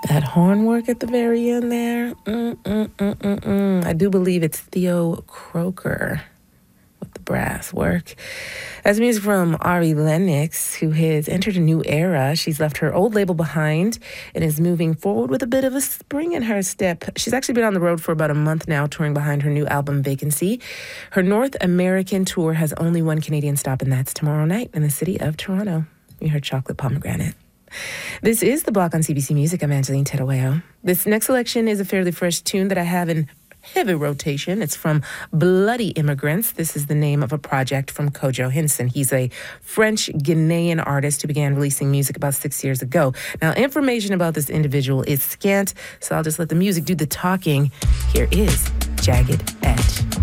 That horn work at the very end there. I do believe it's Theo Croker with the brass work. That's music from Ari Lennox, who has entered a new era. She's left her old label behind and is moving forward with a bit of a spring in her step. She's actually been on the road for about a month now, touring behind her new album, Vacancy. Her North American tour has only one Canadian stop, and that's tomorrow night in the city of Toronto. You heard Chocolate Pomegranate. This is The Block on CBC Music. I'm Angeline Tedaweo. This next selection is a fairly fresh tune that I have in heavy rotation. It's from Bloody Immigrants. This is the name of a project from Kojo Hinson. He's a French-Ghanaian artist who began releasing music about 6 years ago. Now, information about this individual is scant, so I'll just let the music do the talking. Here is Jagged Edge.